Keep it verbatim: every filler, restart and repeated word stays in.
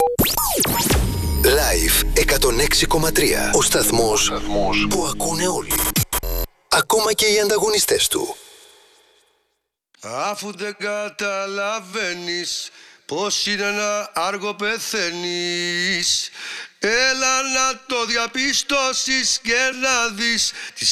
Live εκατόν έξι κόμμα τρία. Ο σταθμός, σταθμός που ακούνε όλοι. Ακόμα και οι ανταγωνιστές του. Αφού δεν καταλαβαίνεις πως είναι ένα άργο πεθαίνεις, έλα να το διαπιστώσεις και να δεις τις